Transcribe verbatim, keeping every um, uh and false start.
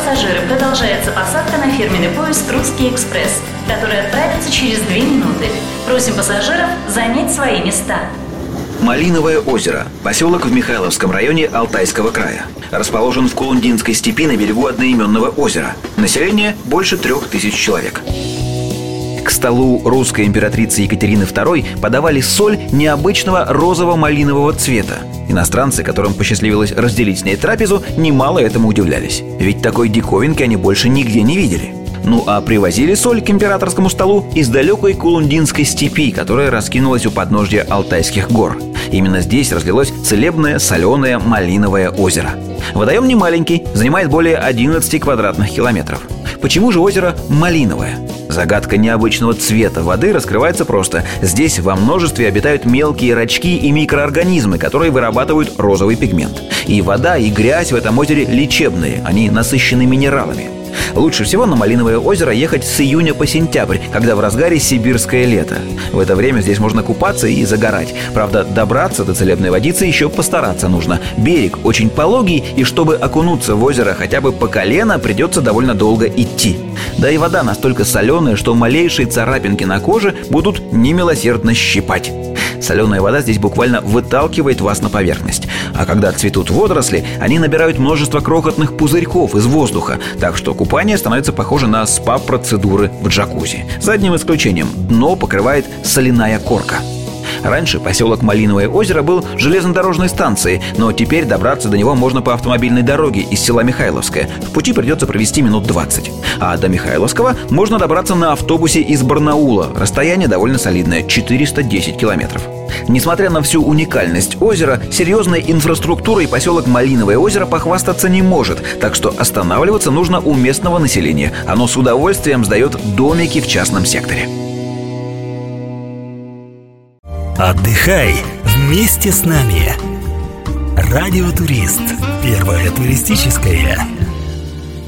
пассажиры, продолжается посадка на фирменный поезд «Русский экспресс», который отправится через две минуты. Просим пассажиров занять свои места. Малиновое озеро. Поселок в Михайловском районе Алтайского края. Расположен в Кулундинской степи на берегу одноименного озера. Население больше трех тысяч человек. К столу русской императрицы Екатерины второй подавали соль необычного розово-малинового цвета. Иностранцы, которым посчастливилось разделить с ней трапезу, немало этому удивлялись. Ведь такой диковинки они больше нигде не видели. Ну а привозили соль к императорскому столу из далекой Кулундинской степи, которая раскинулась у подножья Алтайских гор. Именно здесь разлилось целебное соленое малиновое озеро. Водоем не маленький, занимает более одиннадцати квадратных километров. Почему же озеро малиновое? Загадка необычного цвета воды раскрывается просто. Здесь во множестве обитают мелкие рачки и микроорганизмы, которые вырабатывают розовый пигмент. И вода, и грязь в этом озере лечебные, они насыщены минералами. Лучше всего на Малиновое озеро ехать с июня по сентябрь, когда в разгаре сибирское лето. В это время здесь можно купаться и загорать. Правда, добраться до целебной водицы еще постараться нужно. Берег очень пологий, и чтобы окунуться в озеро хотя бы по колено, придется довольно долго идти. Да и вода настолько соленая, что малейшие царапинки на коже будут немилосердно щипать. Соленая вода здесь буквально выталкивает вас на поверхность. А когда цветут водоросли, они набирают множество крохотных пузырьков из воздуха, так что купание становится похоже на спа-процедуры в джакузи. За одним исключением – дно покрывает соляная корка. Раньше поселок Малиновое озеро был железнодорожной станцией, но теперь добраться до него можно по автомобильной дороге из села Михайловское. В пути придется провести минут двадцать. А до Михайловского можно добраться на автобусе из Барнаула. Расстояние довольно солидное – четыреста десять километров. Несмотря на всю уникальность озера, серьезной инфраструктурой поселок Малиновое озеро похвастаться не может, так что останавливаться нужно у местного населения. Оно с удовольствием сдает домики в частном секторе. Отдыхай вместе с нами. Радио Турист. Первое туристическое